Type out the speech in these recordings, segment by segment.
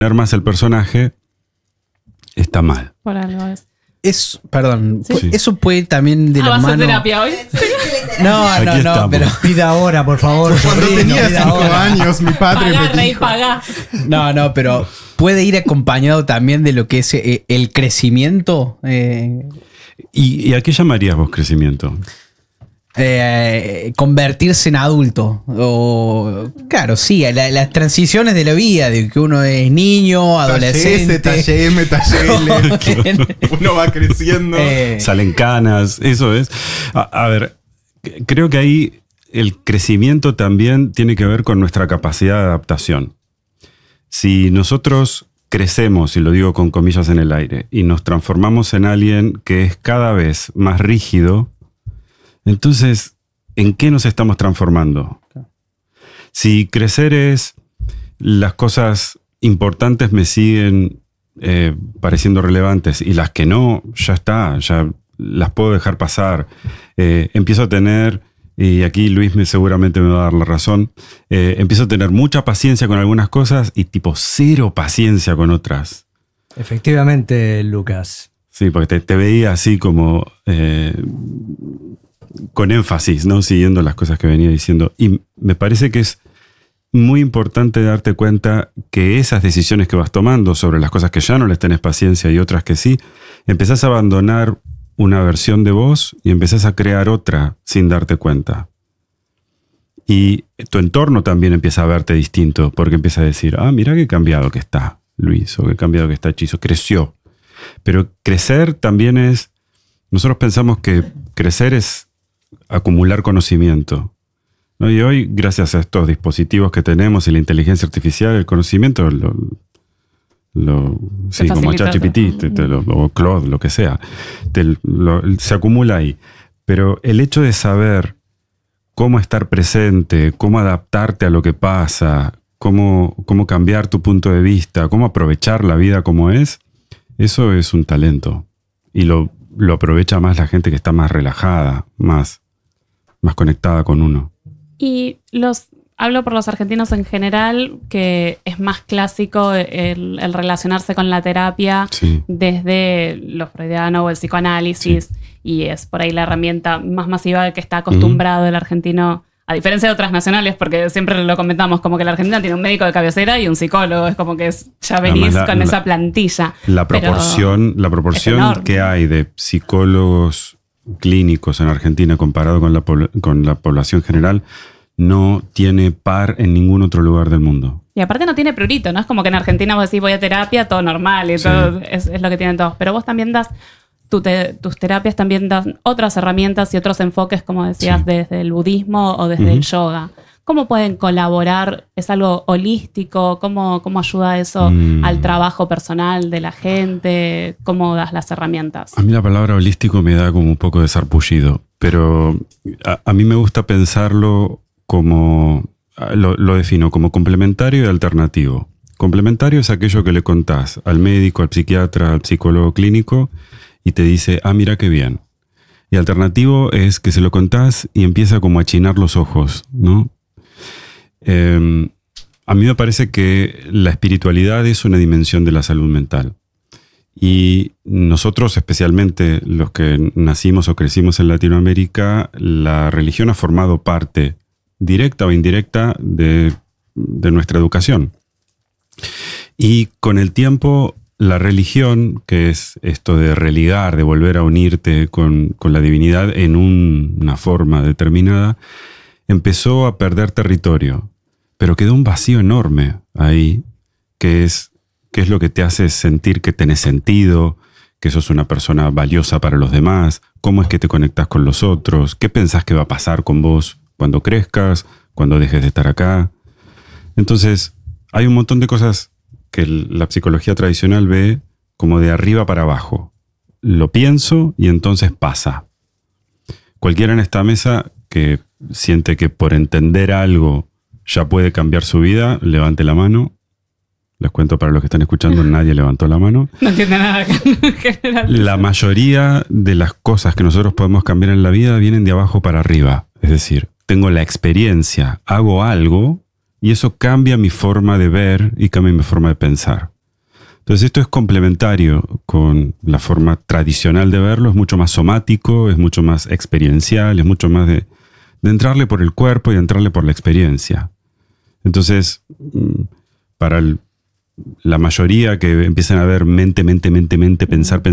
más el personaje, está mal. Por algo es. Perdón, ¿Sí? eso puede ir también de la ¿Vas a mano. terapia hoy? No, estamos. pero Pida ahora, por favor. Cuando sobrino, tenía pida 5 ahora. años, mi padre Pagá, me rey, dijo. pagá. no, pero puede ir acompañado también de lo que es el crecimiento. ¿Y a qué llamarías vos crecimiento? Convertirse en adulto. Claro, sí, las transiciones de la vida, de que uno es niño, adolescente. Talle S, talle L. Uno va creciendo. Salen canas, eso es. A ver, creo que ahí el crecimiento también tiene que ver con nuestra capacidad de adaptación. Si nosotros crecemos, y lo digo con comillas en el aire, y nos transformamos en alguien que es cada vez más rígido, entonces, ¿en qué nos estamos transformando? Si crecer es las cosas importantes me siguen pareciendo relevantes y las que no, ya está, ya las puedo dejar pasar. Empiezo a tener, y aquí Luis seguramente me va a dar la razón, empiezo a tener mucha paciencia con algunas cosas y tipo cero paciencia con otras. Efectivamente, Lucas. Sí, porque te veía así como con énfasis, ¿no? Siguiendo las cosas que venía diciendo. Y me parece que es muy importante darte cuenta que esas decisiones que vas tomando sobre las cosas que ya no les tenés paciencia y otras que sí, empezás a abandonar una versión de vos y empezás a crear otra sin darte cuenta. Y tu entorno también empieza a verte distinto porque empieza a decir, mira qué cambiado que está Luis o qué cambiado que está Hechizo. Creció. Pero crecer también es... Nosotros pensamos que crecer es acumular conocimiento, ¿no? Y hoy, gracias a estos dispositivos que tenemos y la inteligencia artificial, el conocimiento sí, como ChatGPT o Claude, lo que sea, se acumula ahí. Pero el hecho de saber cómo estar presente, cómo adaptarte a lo que pasa, cómo cambiar tu punto de vista, cómo aprovechar la vida como es, eso es un talento. Y lo aprovecha más la gente que está más relajada, más conectada con uno. Y hablo por los argentinos en general, que es más clásico el relacionarse con la terapia Sí. desde lo freudiano o el psicoanálisis, Sí. y es por ahí la herramienta más masiva que está acostumbrado el argentino, a diferencia de otras nacionales, porque siempre lo comentamos, como que la Argentina tiene un médico de cabecera y un psicólogo, es como que ya venís con esa plantilla. La proporción que hay de psicólogos clínicos en Argentina comparado con la población general no tiene par en ningún otro lugar del mundo. Y aparte no tiene prurito, ¿no? Es como que en Argentina vos decís voy a terapia, todo normal y Sí. todo es lo que tienen todos. Pero vos también das, tus terapias también dan otras herramientas y otros enfoques, como decías, Sí. desde el budismo o desde el yoga. ¿Cómo pueden colaborar? ¿Es algo holístico? ¿Cómo ayuda eso al trabajo personal de la gente? ¿Cómo das las herramientas? A mí la palabra holístico me da como un poco de sarpullido, pero a mí me gusta pensarlo como, lo defino como complementario y alternativo. Complementario es aquello que le contás al médico, al psiquiatra, al psicólogo clínico y te dice, mira qué bien. Y alternativo es que se lo contás y empieza como a achinar los ojos, ¿no? A mí me parece que la espiritualidad es una dimensión de la salud mental. Y nosotros, especialmente los que nacimos o crecimos en Latinoamérica, la religión ha formado parte, directa o indirecta, de nuestra educación. Y con el tiempo, la religión, que es esto de religar, de volver a unirte con la divinidad en una forma determinada, empezó a perder territorio. Pero quedó un vacío enorme ahí, que es lo que te hace sentir que tenés sentido, que sos una persona valiosa para los demás, cómo es que te conectás con los otros, qué pensás que va a pasar con vos cuando crezcas, cuando dejes de estar acá. Entonces, hay un montón de cosas que la psicología tradicional ve como de arriba para abajo. Lo pienso y entonces pasa. Cualquiera en esta mesa que siente que por entender algo ya puede cambiar su vida, levante la mano. Les cuento para los que están escuchando, nadie levantó la mano. No entiende nada en general. La mayoría de las cosas que nosotros podemos cambiar en la vida vienen de abajo para arriba. Es decir, tengo la experiencia, hago algo y eso cambia mi forma de ver y cambia mi forma de pensar. Entonces esto es complementario con la forma tradicional de verlo, es mucho más somático, es mucho más experiencial, es mucho más de entrarle por el cuerpo y entrarle por la experiencia. Entonces, para la mayoría que empiezan a ver mente, pensar,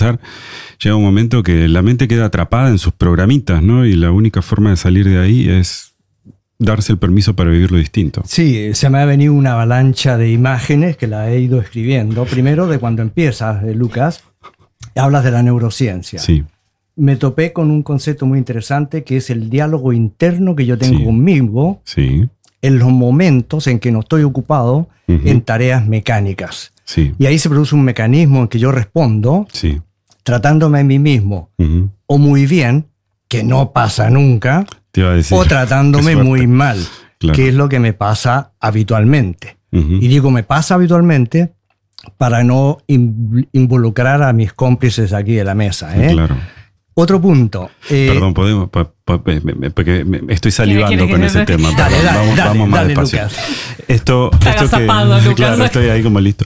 llega un momento que la mente queda atrapada en sus programitas, ¿no? Y la única forma de salir de ahí es darse el permiso para vivir lo distinto. Sí, se me ha venido una avalancha de imágenes que la he ido escribiendo. Primero, de cuando empiezas, Lucas, hablas de la neurociencia. Sí. Me topé con un concepto muy interesante que es el diálogo interno que yo tengo conmigo Sí. en los momentos en que no estoy ocupado en tareas mecánicas. Sí. Y ahí se produce un mecanismo en que yo respondo Sí. tratándome a mí mismo o muy bien, que no pasa nunca, Te iba a decir, o tratándome qué suerte. muy mal, Claro. que es lo que me pasa habitualmente. Y digo, me pasa habitualmente para no involucrar a mis cómplices aquí de la mesa. Claro. Otro punto. Perdón, podemos, porque estoy salivando ¿Quiere con ese tema. Dale, Perdón, vamos más dale, despacio. Lucas. Esto agazapado, Lucas. claro, estoy ahí como listo.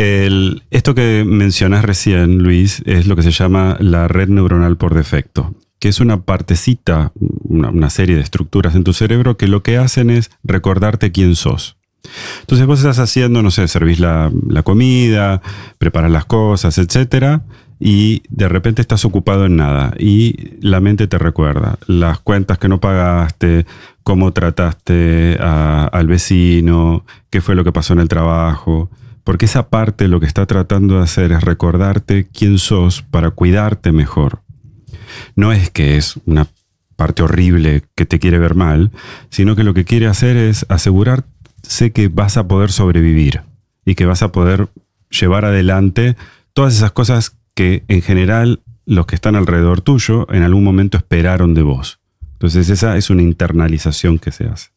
Esto que mencionás recién, Luis, es lo que se llama la red neuronal por defecto, que es una partecita, una serie de estructuras en tu cerebro que lo que hacen es recordarte quién sos. Entonces vos estás haciendo, no sé, servís la comida, preparas las cosas, etcétera, y de repente estás ocupado en nada y la mente te recuerda las cuentas que no pagaste, cómo trataste al vecino, qué fue lo que pasó en el trabajo, porque esa parte lo que está tratando de hacer es recordarte quién sos para cuidarte mejor. No es que es una parte horrible que te quiere ver mal, sino que lo que quiere hacer es asegurarse que vas a poder sobrevivir y que vas a poder llevar adelante todas esas cosas que en general los que están alrededor tuyo en algún momento esperaron de vos. Entonces esa es una internalización que se hace.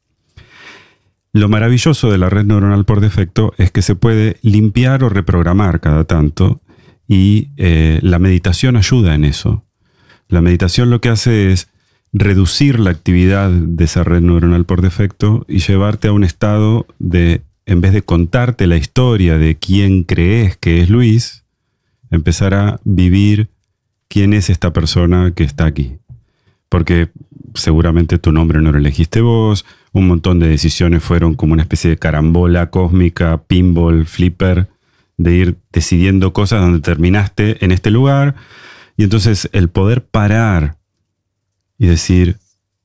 Lo maravilloso de la red neuronal por defecto es que se puede limpiar o reprogramar cada tanto y la meditación ayuda en eso. La meditación lo que hace es reducir la actividad de esa red neuronal por defecto y llevarte a un estado de, en vez de contarte la historia de quién crees que es Luis, empezar a vivir quién es esta persona que está aquí. Porque seguramente tu nombre no lo elegiste vos, un montón de decisiones fueron como una especie de carambola cósmica, pinball, flipper, de ir decidiendo cosas donde terminaste en este lugar. Y entonces el poder parar y decir,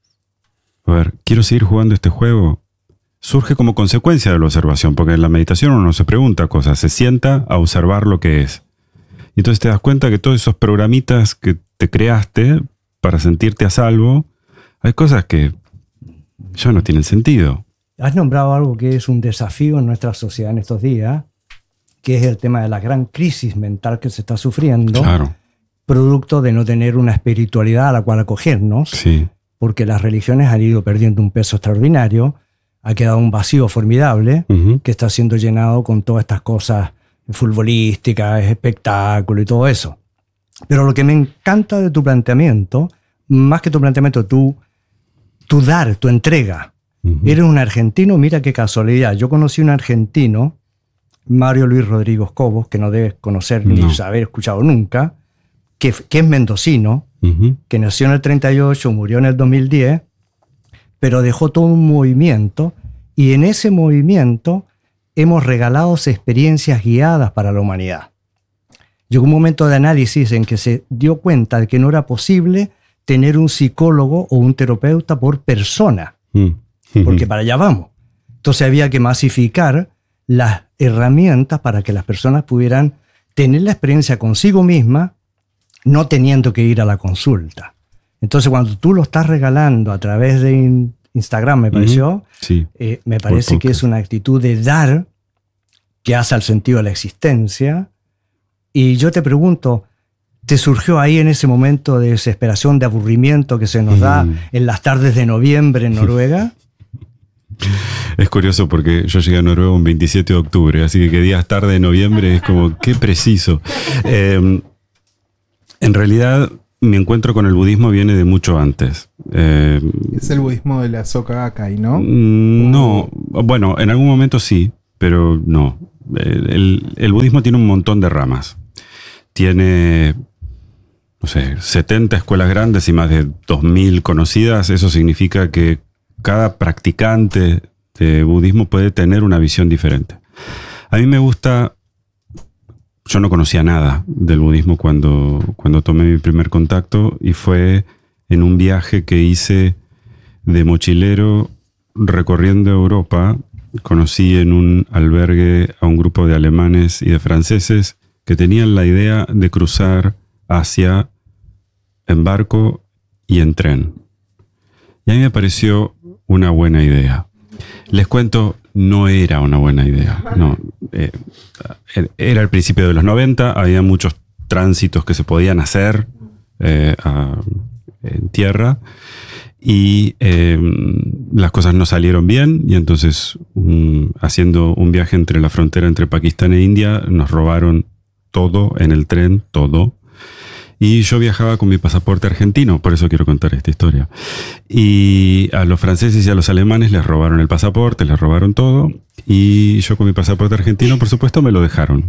a ver, ¿quiero seguir jugando este juego? Surge como consecuencia de la observación, porque en la meditación uno no se pregunta cosas, se sienta a observar lo que es. Y entonces te das cuenta que todos esos programitas que te creaste para sentirte a salvo, hay cosas que ya no tienen sentido. Has nombrado algo que es un desafío en nuestra sociedad en estos días, que es el tema de la gran crisis mental que se está sufriendo, Claro, producto de no tener una espiritualidad a la cual acogernos, sí. porque las religiones han ido perdiendo un peso extraordinario, ha quedado un vacío formidable que está siendo llenado con todas estas cosas futbolísticas, espectáculo y todo eso. Pero lo que me encanta de tu planteamiento, más que tu planteamiento, tu dar, tu entrega. Eres un argentino, mira qué casualidad. Yo conocí un argentino, Mario Luis Rodríguez Cobos, que no debes conocer ni haber escuchado nunca, que es mendocino, que nació en el 38, murió en el 2010, pero dejó todo un movimiento, y en ese movimiento hemos regalado experiencias guiadas para la humanidad. Llegó un momento de análisis en que se dio cuenta de que no era posible tener un psicólogo o un terapeuta por persona, porque para allá vamos. Entonces había que masificar las herramientas para que las personas pudieran tener la experiencia consigo misma, no teniendo que ir a la consulta. Entonces cuando tú lo estás regalando a través de Instagram, me pareció, Sí. me parece que es una actitud de dar que hace al sentido de la existencia. Y yo te pregunto, ¿te surgió ahí en ese momento de desesperación, de aburrimiento que se nos da en las tardes de noviembre en Noruega? Es curioso porque yo llegué a Noruega un 27 de octubre, así que días tarde de noviembre es como, qué preciso. En realidad, mi encuentro con el budismo viene de mucho antes. Es el budismo de la Soka Gakkai, ¿no? No, bueno, en algún momento sí, pero no. El budismo tiene un montón de ramas. Tiene, no sé, 70 escuelas grandes y más de 2.000 conocidas. Eso significa que cada practicante de budismo puede tener una visión diferente. A mí me gusta... Yo no conocía nada del budismo cuando tomé mi primer contacto, y fue en un viaje que hice de mochilero recorriendo Europa. Conocí en un albergue a un grupo de alemanes y de franceses que tenían la idea de cruzar Asia en barco y en tren. Y a mí me pareció una buena idea. Les cuento, no era una buena idea. No, era el principio de los 90, había muchos tránsitos que se podían hacer en tierra, y las cosas no salieron bien, y entonces haciendo un viaje entre la frontera entre Pakistán e India, nos robaron todo en el tren, todo. Y yo viajaba con mi pasaporte argentino, por eso quiero contar esta historia. Y a los franceses y a los alemanes les robaron el pasaporte, les robaron todo. Y yo con mi pasaporte argentino, por supuesto, me lo dejaron.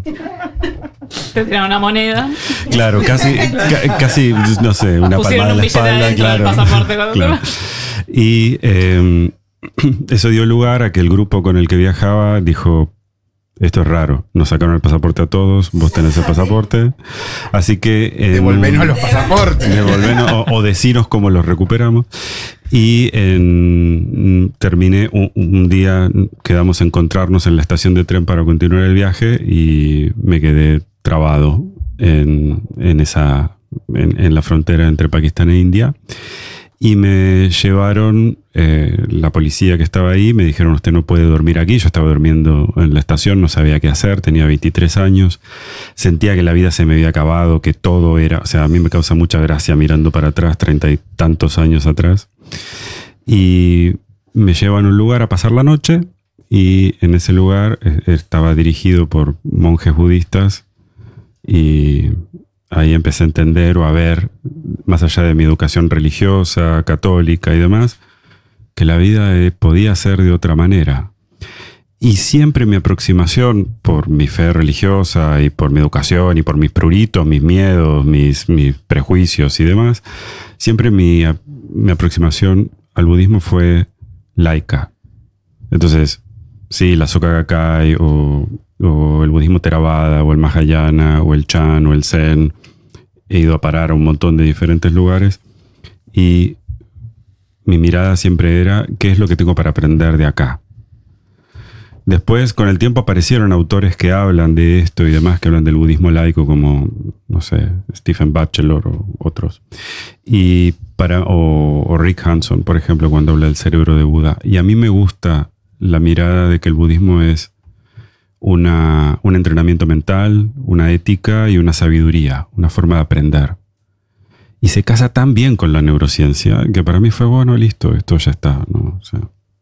Te tiraron una moneda. Claro, casi no sé, una palmada en la espalda. Claro, pasaporte, claro. Y eso dio lugar a que el grupo con el que viajaba dijo... Esto es raro, nos sacaron el pasaporte a todos, vos tenés el pasaporte, así que... devolvenos los pasaportes. Devolvenos, o decinos cómo los recuperamos. Y terminé un día, quedamos a encontrarnos en la estación de tren para continuar el viaje, y me quedé trabado en la frontera entre Pakistán e India. Y me llevaron, la policía que estaba ahí, me dijeron, usted no puede dormir aquí. Yo estaba durmiendo en la estación, no sabía qué hacer, tenía 23 años. Sentía que la vida se me había acabado, que todo era... O sea, a mí me causa mucha gracia mirando para atrás, 30 y tantos años atrás. Y me llevan a un lugar a pasar la noche, y en ese lugar estaba dirigido por monjes budistas, y... ahí empecé a entender o a ver, más allá de mi educación religiosa, católica y demás, que la vida podía ser de otra manera. Y siempre mi aproximación, por mi fe religiosa y por mi educación y por mis pruritos, mis miedos, mis prejuicios y demás, siempre mi aproximación al budismo fue laica. Entonces, sí, la Soka Gakkai o el budismo Theravada o el Mahayana o el Chan o el Zen. He ido a parar a un montón de diferentes lugares, y mi mirada siempre era ¿qué es lo que tengo para aprender de acá? Después, con el tiempo, aparecieron autores que hablan de esto y demás, que hablan del budismo laico, como, no sé, Stephen Batchelor o otros. O Rick Hanson, por ejemplo, cuando habla del cerebro de Buda. Y a mí me gusta la mirada de que el budismo es un entrenamiento mental, una ética y una sabiduría, una forma de aprender. Y se casa tan bien con la neurociencia que para mí fue, bueno, listo, esto ya está, ¿no? O sea,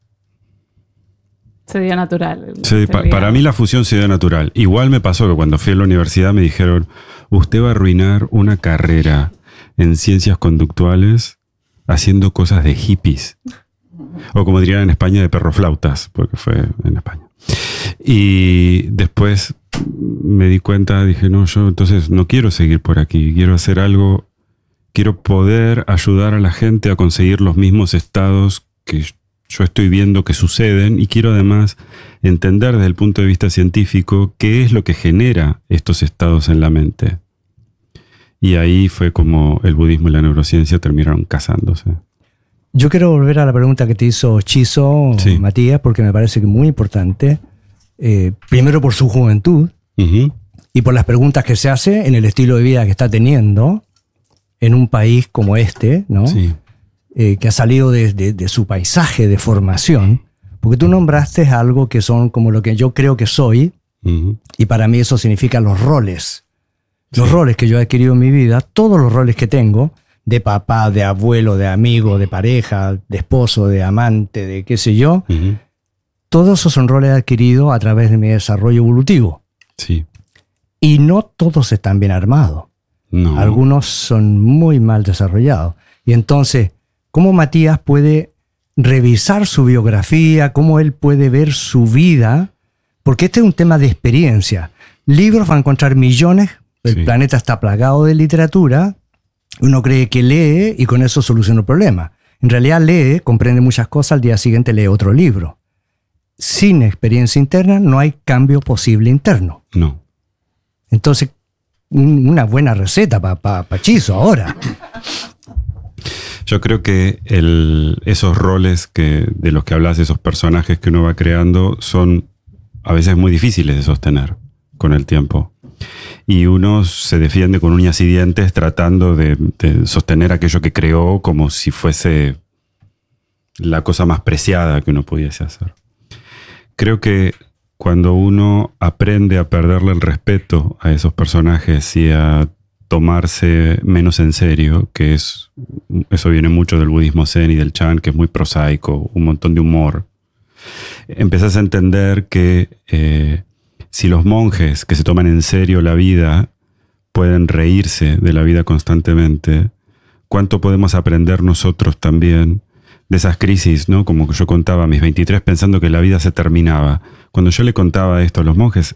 se dio natural. Para mí la fusión se dio natural. Igual me pasó que cuando fui a la universidad me dijeron, usted va a arruinar una carrera en ciencias conductuales haciendo cosas de hippies. O como dirían en España, de perroflautas, porque fue en España. Y después me di cuenta, dije, no, yo entonces no quiero seguir por aquí, quiero hacer algo, quiero poder ayudar a la gente a conseguir los mismos estados que yo estoy viendo que suceden, y quiero además entender desde el punto de vista científico qué es lo que genera estos estados en la mente. Y ahí fue como el budismo y la neurociencia terminaron casándose. Yo quiero volver a la pregunta que te hizo Chizo, sí, Matías, porque me parece que es muy importante. Primero por su juventud, uh-huh, y por las preguntas que se hace en el estilo de vida que está teniendo en un país como este, ¿no? Sí. Que ha salido de su paisaje de formación, porque tú nombraste algo que son como lo que yo creo que soy, uh-huh, y para mí eso significa los roles. Los sí, roles que yo he adquirido en mi vida, todos los roles que tengo, de papá, de abuelo, de amigo, de pareja, de esposo, de amante, de qué sé yo, uh-huh, todos esos son roles adquiridos a través de mi desarrollo evolutivo. Sí. Y no todos están bien armados. No. Algunos son muy mal desarrollados. Y entonces, ¿cómo Matías puede revisar su biografía? ¿Cómo él puede ver su vida Porque este es un tema de experiencia. Libros va a encontrar millones, el planeta está plagado de literatura, uno cree que lee y con eso soluciona el problema. En realidad lee, comprende muchas cosas, al día siguiente lee otro libro. Sin experiencia interna no hay cambio posible interno. No. Entonces, una buena receta para Chizo ahora. Yo creo que esos roles de los que hablas, esos personajes que uno va creando, son a veces muy difíciles de sostener con el tiempo. Y uno se defiende con uñas y dientes tratando de sostener aquello que creó como si fuese la cosa más preciada que uno pudiese hacer. Creo que cuando uno aprende a perderle el respeto a esos personajes y a tomarse menos en serio, que eso viene mucho del budismo zen y del Chan, que es muy prosaico, un montón de humor, empezás a entender que si los monjes que se toman en serio la vida pueden reírse de la vida constantemente, ¿cuánto podemos aprender nosotros también de esas crisis, ¿no? Como yo contaba a mis 23 pensando que la vida se terminaba. Cuando yo le contaba esto a los monjes,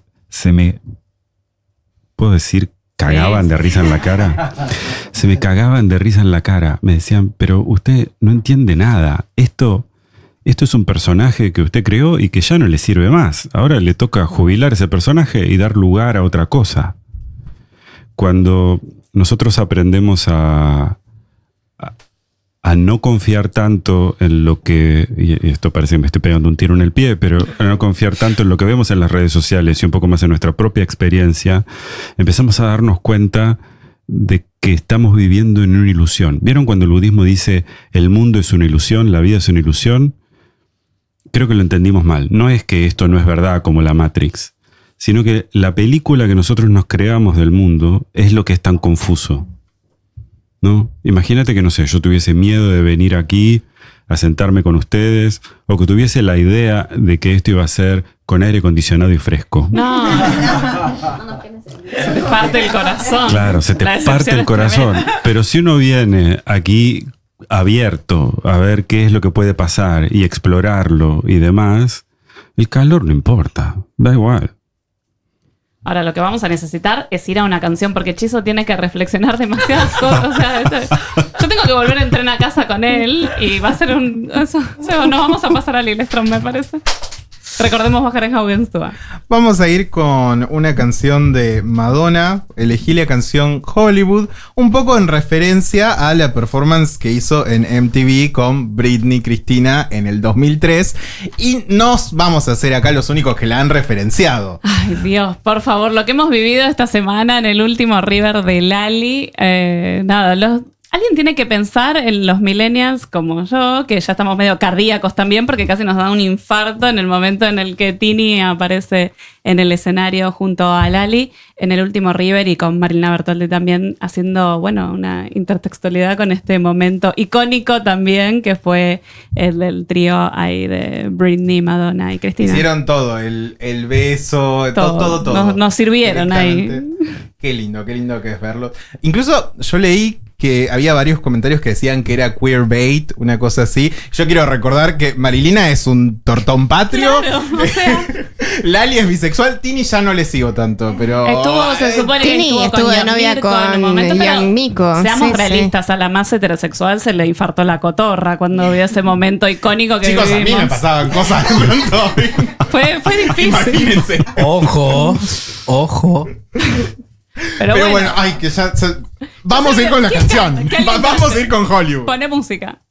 ¿puedo decir? Cagaban de risa en la cara. Se me cagaban de risa en la cara. Me decían, pero usted no entiende nada. Esto es un personaje que usted creó y que ya no le sirve más. Ahora le toca jubilar ese personaje y dar lugar a otra cosa. Cuando nosotros aprendemos a no confiar tanto en lo que, y esto parece que me estoy pegando un tiro en el pie, pero a no confiar tanto en lo que vemos en las redes sociales y un poco más en nuestra propia experiencia, empezamos a darnos cuenta de que estamos viviendo en una ilusión. ¿Vieron cuando el budismo dice el mundo es una ilusión, la vida es una ilusión? Creo que lo entendimos mal. No es que esto no es verdad como la Matrix, sino que la película que nosotros nos creamos del mundo es lo que es tan confuso, ¿no? Imagínate que, no sé, yo tuviese miedo de venir aquí a sentarme con ustedes, o que tuviese la idea de que esto iba a ser con aire acondicionado y fresco. No. Se te parte el corazón. Claro, se te parte el corazón. Pero si uno viene aquí abierto a ver qué es lo que puede pasar y explorarlo y demás, el calor no importa, da igual. Ahora lo que vamos a necesitar es ir a una canción porque Chizo tiene que reflexionar demasiadas cosas. O sea, yo tengo que volver en tren a casa con él y va a ser nos vamos a pasar a Lillestrom, me parece. Recordemos bajar en Haugenstua. Vamos a ir con una canción de Madonna. Elegí la canción Hollywood, un poco en referencia a la performance que hizo en MTV con Britney Cristina en el 2003. Y nos vamos a hacer acá los únicos que la han referenciado. Ay, Dios, por favor, lo que hemos vivido esta semana en el último River de Lali. Alguien tiene que pensar en los millennials como yo, que ya estamos medio cardíacos también, porque casi nos da un infarto en el momento en el que Tini aparece en el escenario junto a Lali en el último River y con Marilina Bertoldi también haciendo, una intertextualidad con este momento icónico también, que fue el del trío ahí de Britney, Madonna y Cristina. Hicieron todo, el beso, todo. Nos sirvieron ahí. Qué lindo que es verlo. Incluso yo leí que había varios comentarios que decían que era queerbait, una cosa así. Yo quiero recordar que Marilina es un tortón patrio. Claro, o sea. Lali es bisexual. Tini ya no le sigo tanto, pero... se supone Tini que estuvo de novia con Young Miko. Seamos realistas, a la más heterosexual se le infartó la cotorra cuando vio ese momento icónico que Chicos, vivimos. a mí me pasaban cosas de pronto. Fue difícil. Imagínense. Ojo. Pero bueno, ay, que ya... Vamos a ir con la canción. Vamos a ir con Hollywood. Pone música.